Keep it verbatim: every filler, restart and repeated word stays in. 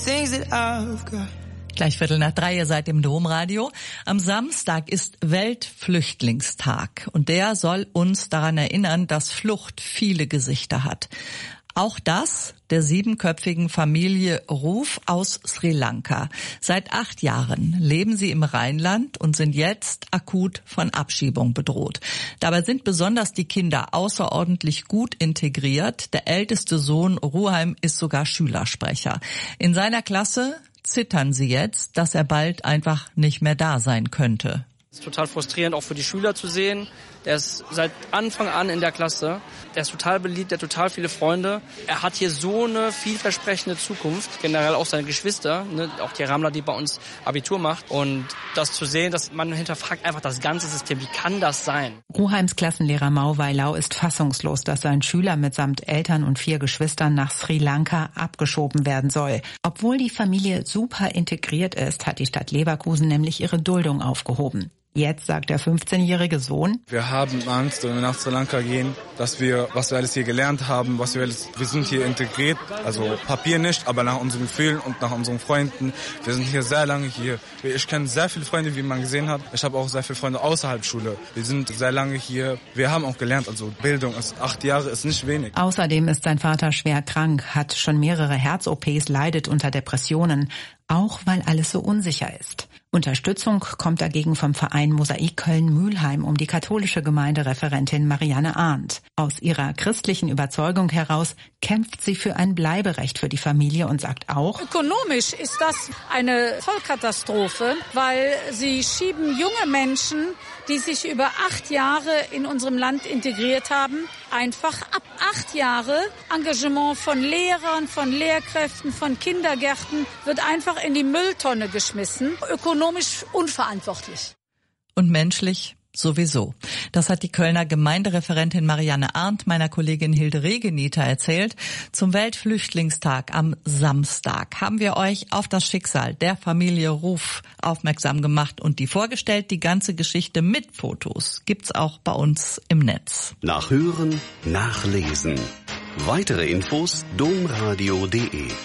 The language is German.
things that I've got. Gleich Viertel nach drei, ihr seid im Domradio. Am Samstag ist Weltflüchtlingstag und der soll uns daran erinnern, dass Flucht viele Gesichter hat. Auch das der siebenköpfigen Familie Roof aus Sri Lanka. Seit acht Jahren leben sie im Rheinland und sind jetzt akut von Abschiebung bedroht. Dabei sind besonders die Kinder außerordentlich gut integriert. Der älteste Sohn Ruheim ist sogar Schülersprecher. In seiner Klasse zittern sie jetzt, dass er bald einfach nicht mehr da sein könnte. Es ist total frustrierend, auch für die Schüler zu sehen. Der ist seit Anfang an in der Klasse. Der ist total beliebt, der hat total viele Freunde. Er hat hier so eine vielversprechende Zukunft. Generell auch seine Geschwister, ne? Auch die Ramla, die bei uns Abitur macht. Und das zu sehen, dass man hinterfragt einfach das ganze System. Wie kann das sein? Ruheims Klassenlehrer Mau Weilau ist fassungslos, dass sein Schüler mitsamt Eltern und vier Geschwistern nach Sri Lanka abgeschoben werden soll. Obwohl die Familie super integriert ist, hat die Stadt Leverkusen nämlich ihre Duldung aufgehoben. Jetzt sagt der fünfzehnjährige Sohn: Wir haben Angst, wenn wir nach Sri Lanka gehen, dass wir, was wir alles hier gelernt haben, was wir alles, wir sind hier integriert, also Papier nicht, aber nach unseren Gefühlen und nach unseren Freunden. Wir sind hier sehr lange hier. Ich kenne sehr viele Freunde, wie man gesehen hat. Ich habe auch sehr viele Freunde außerhalb Schule. Wir sind sehr lange hier. Wir haben auch gelernt, also Bildung ist, acht Jahre ist nicht wenig. Außerdem ist sein Vater schwer-krank, hat schon mehrere Herz-O Ps, leidet unter Depressionen, auch weil alles so unsicher ist. Unterstützung kommt dagegen vom Verein Mosaik Köln-Mülheim um die katholische Gemeindereferentin Marianne Arndt. Aus ihrer christlichen Überzeugung heraus kämpft sie für ein Bleiberecht für die Familie und sagt auch: Ökonomisch ist das eine Vollkatastrophe, weil sie schieben junge Menschen, die sich über acht Jahre in unserem Land integriert haben, einfach ab. Acht Jahre Engagement von Lehrern, von Lehrkräften, von Kindergärten wird einfach in die Mülltonne geschmissen. Ökonomisch unverantwortlich. Und menschlich sowieso. Das hat die Kölner Gemeindereferentin Marianne Arndt meiner Kollegin Hilde Regeniter erzählt. Zum Weltflüchtlingstag am Samstag haben wir euch auf das Schicksal der Familie Roof aufmerksam gemacht und die vorgestellt. Die ganze Geschichte mit Fotos gibt's auch bei uns im Netz. Nachhören, nachlesen. Weitere Infos domradio punkt de